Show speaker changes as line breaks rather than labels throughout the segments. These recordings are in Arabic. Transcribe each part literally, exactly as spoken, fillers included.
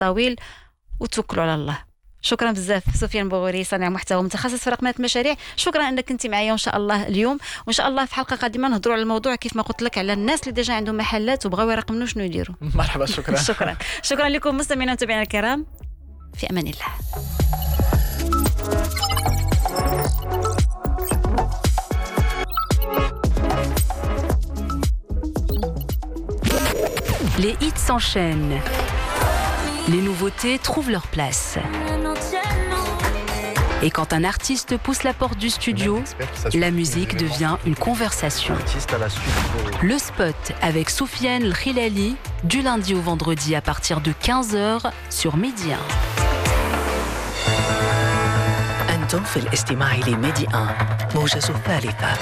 طويل وتوكلوا على الله. شكرا بزاف سفيان بوغوري، صانع محتوى متخصص في رقمنة مشاريع. شكرا انك كنتي معايا، وان شاء الله اليوم وان شاء الله في حلقه قادمه نهضروا على الموضوع كيف ما قلت لك على الناس اللي ديجا عندهم محلات وبغاو يرقمنوا شنو يديروا.
مرحبا. شكرا.
شكرا شكرا لكم مستمعينا ومتابعينا الكرام، في امان الله.
Les hits s'enchaînent. Les nouveautés trouvent leur place. Et quand un artiste pousse la porte du studio, la musique devient une conversation. Le spot avec Soufiane El Khilali, du lundi au vendredi à partir de quinze heures sur Midi un.
أنتم في الاستماع لميدي واحد موجز الثالثة.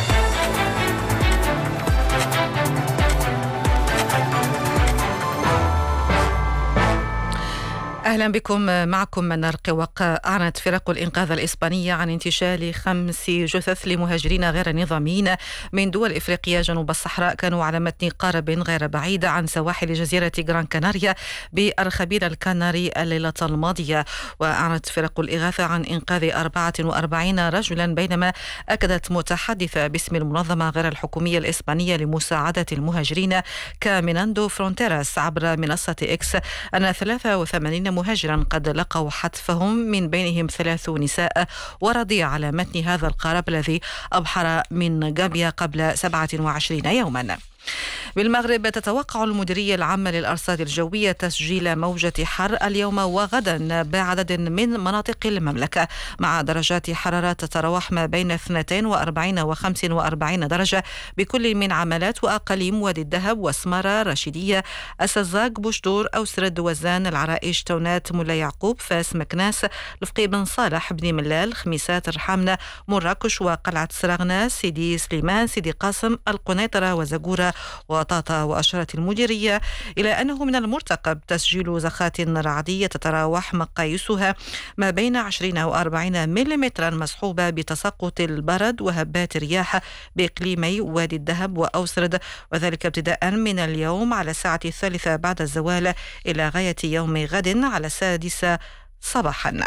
أهلا بكم. معكم منار قوق. أعلنت فرق الإنقاذ الإسبانية عن انتشال خمس جثث لمهاجرين غير نظاميين من دول إفريقيا جنوب الصحراء كانوا على متن قارب غير بعيد عن سواحل جزيرة غران كاناريا بأرخبيل الكناري الليلة الماضية. وأعلنت فرق الإغاثة عن إنقاذ أربعة وأربعين رجلا، بينما أكدت متحدثة باسم المنظمة غير الحكومية الإسبانية لمساعدة المهاجرين كاميناندو فرونتيراس عبر منصة إكس أن ثلاثة وثمانين مهاجرا قد لقوا حتفهم، من بينهم ثلاث نساء ورضيع على متن هذا القارب الذي أبحر من غامبيا قبل سبعة وعشرين يوما. بالمغرب تتوقع المديرية العامة للأرصاد الجوية تسجيل موجة حر اليوم وغدا بعدد من مناطق المملكة، مع درجات حرارة تتراوح ما بين اثنتين وأربعين وخمس وأربعين درجة بكل من عملات وأقاليم وادي الذهب وسمارة رشيدية السزاق بوشدور أوسرد وزان العرائش تونات مولا يعقوب فاس مكناس لفقي بن صالح بن ملال خميسات رحامنة مراكش وقلعة سراغنة سيدي سليمان سيدي قاسم القنيطرة وزقورة وطاطا. وأشارت المديرية إلى أنه من المرتقب تسجيل زخات رعدية تتراوح مقاييسها ما بين عشرين وأربعين مليمترا مصحوبة بتساقط البرد وهبات رياح بإقليمي وادي الذهب وأوسرد، وذلك ابتداء من اليوم على الساعة الثالثة بعد الزوال إلى غاية يوم غد على السادسة صباحا.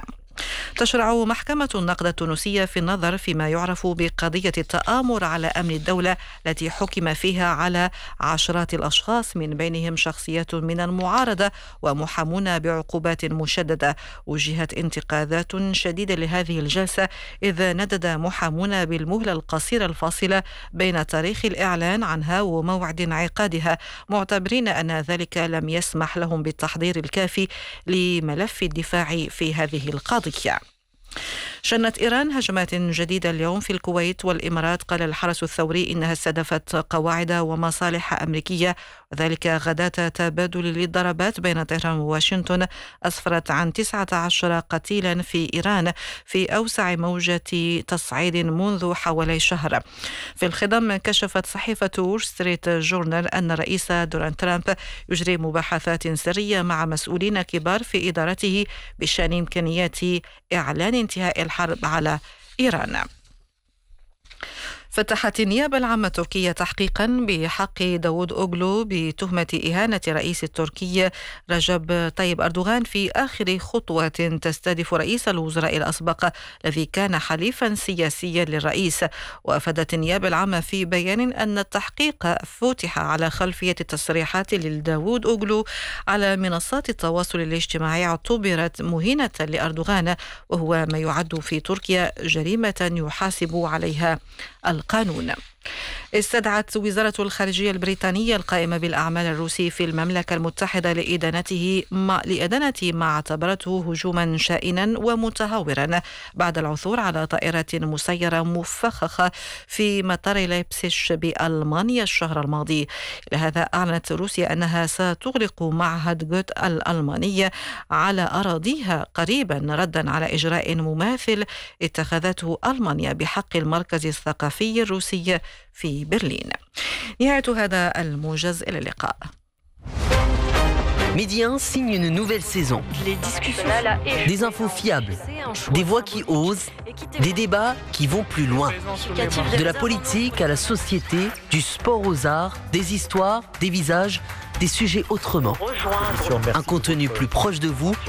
تشرع محكمة النقد التونسية في النظر فيما يعرف بقضية التآمر على أمن الدولة التي حكم فيها على عشرات الأشخاص، من بينهم شخصيات من المعارضة ومحامون بعقوبات مشددة. وجهت انتقادات شديدة لهذه الجلسة، إذ ندد محامون بالمهلة القصيرة الفاصلة بين تاريخ الإعلان عنها وموعد انعقادها، معتبرين أن ذلك لم يسمح لهم بالتحضير الكافي لملف الدفاع في هذه القضية. شنت إيران هجمات جديدة اليوم في الكويت والإمارات. قال الحرس الثوري إنها استهدفت قواعد ومصالح أمريكية، وذلك غداة تبادل للضربات بين طهران وواشنطن أسفرت عن تسعة عشر قتيلا في إيران في أوسع موجة تصعيد منذ حوالي شهر. في الخضم كشفت صحيفة وول ستريت جورنال أن الرئيس دونالد ترامب يجري مباحثات سرية مع مسؤولين كبار في إدارته بشأن إمكانيات إعلان انتهاء الحرب على إيران. فتحت النيابة العامة التركية تحقيقا بحق داوود أوغلو بتهمة إهانة رئيس التركي رجب طيب أردوغان في آخر خطوة تستهدف رئيس الوزراء الأسبق الذي كان حليفا سياسيا للرئيس. وأفادت النيابة العامة في بيان أن التحقيق فتح على خلفية التصريحات لداوود أوغلو على منصات التواصل الاجتماعي اعتبرت مهينة لأردوغان، وهو ما يعد في تركيا جريمة يحاسب عليها القانون. استدعت وزارة الخارجية البريطانية القائمة بالأعمال الروسي في المملكة المتحدة لإدانته ما لإدانة ما اعتبرته هجوما شائنا ومتهورا بعد العثور على طائرة مسيرة مفخخة في مطار ليبسيش بألمانيا الشهر الماضي. لهذا أعلنت روسيا أنها ستغلق معهد جوت الألماني على أراضيها قريبا، ردا على إجراء مماثل اتخذته ألمانيا بحق المركز الثقافي الروسي في برلين. نهاية هذا الموجز، إلى اللقاء.
Midi un signe une nouvelle saison.
Les discussions,
des infos fiables, des voix qui osent, des débats qui vont plus loin. De la politique à la société, du sport aux arts, des histoires, des visages, des sujets autrement. Un contenu plus proche de vous